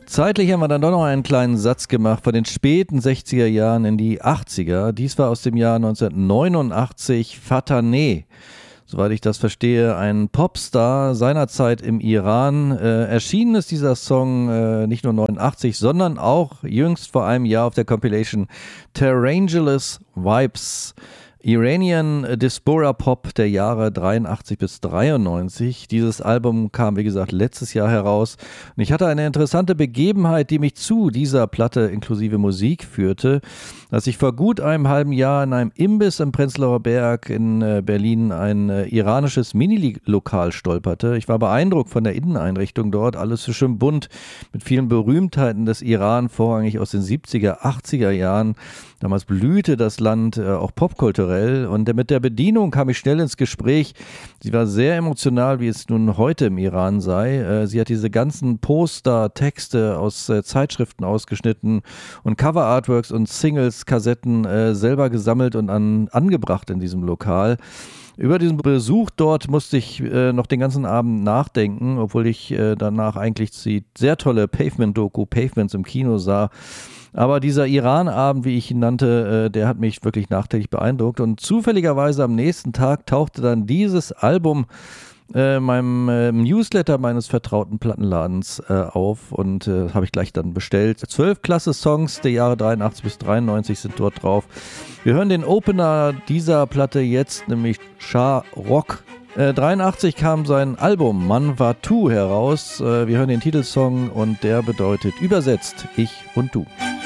Zeitlich haben wir dann doch noch einen kleinen Satz gemacht von den späten 60er Jahren in die 80er. Dies war aus dem Jahr 1989 Fataneh. Soweit ich das verstehe, ein Popstar seinerzeit im Iran. Erschienen ist dieser Song nicht nur 89, sondern auch jüngst vor einem Jahr auf der Compilation Terrangelous Vibes. Iranian Diaspora Pop der Jahre 83 bis 93. Dieses Album kam, wie gesagt, letztes Jahr heraus. Und ich hatte eine interessante Begebenheit, die mich zu dieser Platte inklusive Musik führte, dass ich vor gut einem halben Jahr in einem Imbiss im Prenzlauer Berg in Berlin ein iranisches Mini-Lokal stolperte. Ich war beeindruckt von der Inneneinrichtung dort. Alles so schön bunt mit vielen Berühmtheiten des Iran, vorrangig aus den 70er, 80er Jahren. Damals blühte das Land auch popkulturell und mit der Bedienung kam ich schnell ins Gespräch. Sie war sehr emotional, wie es nun heute im Iran sei. Sie hat diese ganzen Poster, Texte aus Zeitschriften ausgeschnitten und Cover-Artworks und Singles, Kassetten selber gesammelt und angebracht in diesem Lokal. Über diesen Besuch dort musste ich noch den ganzen Abend nachdenken, obwohl ich danach eigentlich die sehr tolle Pavement-Doku Pavements im Kino sah. Aber dieser Iran-Abend, wie ich ihn nannte, der hat mich wirklich nachträglich beeindruckt. Und zufälligerweise am nächsten Tag tauchte dann dieses Album meinem Newsletter meines vertrauten Plattenladens auf und habe ich gleich dann bestellt. 12 klasse Songs der Jahre 83 bis 93 sind dort drauf. Wir hören den Opener dieser Platte jetzt, nämlich Shah Rock. 83 kam sein Album Man War Tu heraus. Wir hören den Titelsong und der bedeutet übersetzt Ich und Du.